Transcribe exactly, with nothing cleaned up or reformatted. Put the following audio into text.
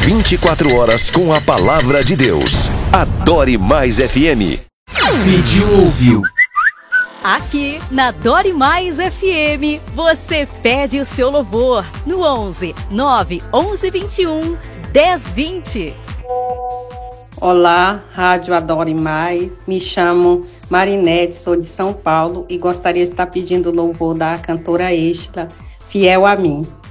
vinte e quatro horas com a palavra de Deus. Adore Mais F M. Pediu, ouviu. Aqui na Adore Mais F M, você pede o seu louvor no onze, nove, onze, vinte e um, dez, vinte. Olá, Rádio Adore Mais. Me chamo Marinete, sou de São Paulo e gostaria de estar pedindo o louvor da cantora Extra, Fiel a Mim.